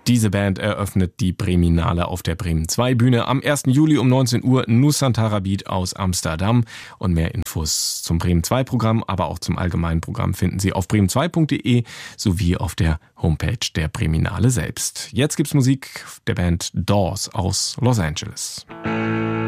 Diese Band eröffnet die Breminale auf der Bremen 2 Bühne am 1. Juli um 19 Uhr. Nusantara Beat aus Amsterdam. Und mehr Infos zum Bremen 2 Programm, aber auch zum allgemeinen Programm finden Sie auf bremen2.de sowie auf der Homepage der Breminale selbst. Jetzt gibt's Musik der Band Doors aus Los Angeles.